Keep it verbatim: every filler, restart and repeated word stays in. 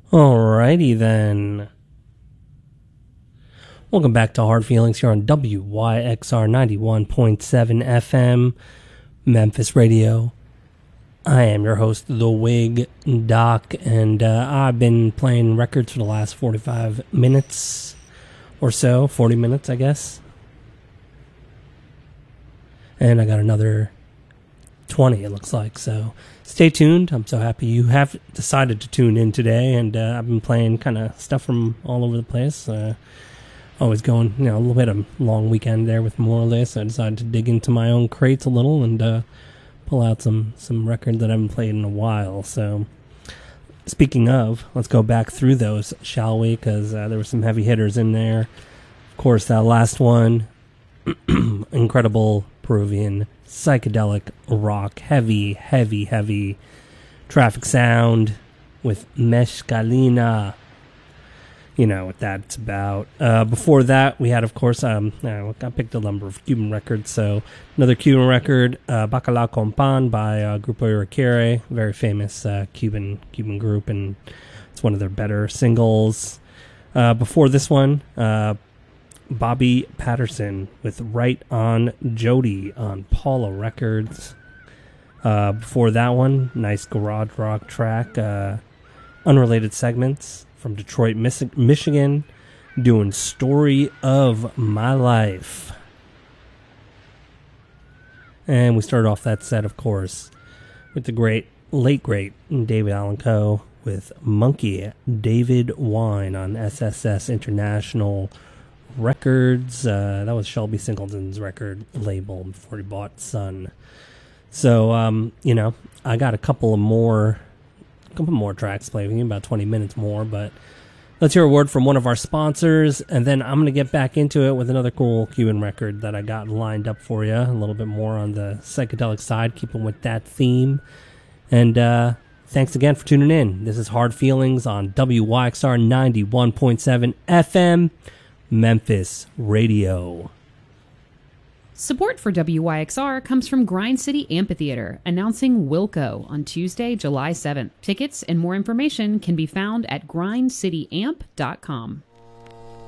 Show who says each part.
Speaker 1: Alrighty then. Welcome back to Hard Feelings here on W Y X R ninety-one point seven F M, Memphis Radio. I am your host, The Wig Doc, and uh, I've been playing records for the last forty-five minutes or so, forty minutes, I guess. And I got another twenty, it looks like, so stay tuned. I'm so happy you have decided to tune in today, and uh, I've been playing kind of stuff from all over the place. Uh, always going, you know, a little bit of long weekend there with Memorial, so I decided to dig into my own crates a little and uh, pull out some, some records that I haven't played in a while. So, speaking of, let's go back through those, shall we? Because uh, there were some heavy hitters in there. Of course, that last one, incredible Peruvian psychedelic rock, heavy, heavy, heavy Traffic Sound with Mescalina. You know what that's about. Uh, before that, we had, of course, um, I picked a number of Cuban records. So another Cuban record, uh, Bacalao con Pan by uh, Grupo Irakere, very famous uh, Cuban Cuban group, and it's one of their better singles. Uh, before this one, uh, Bobby Patterson with Right on Jody on Paula Records. Uh, before that one, nice garage rock track, uh, Unrelated Segments from Detroit, Michigan, doing Story of My Life. And we started off that set, of course, with the great, late great David Allan Coe with Monkey David Wine on S S S International Records. Uh, that was Shelby Singleton's record label before he bought Sun. So, um, you know, I got a couple of more A couple more tracks playing, about twenty minutes more, but let's hear a word from one of our sponsors, and then I'm going to get back into it with another cool Cuban record that I got lined up for you, a little bit more on the psychedelic side, keeping with that theme. And uh, thanks again for tuning in. This is Hard Feelings on W Y X R ninety-one point seven F M, Memphis Radio.
Speaker 2: Support for W Y X R comes from Grind City Amphitheater, announcing Wilco on Tuesday, July seventh. Tickets and more information can be found at grind city amp dot com.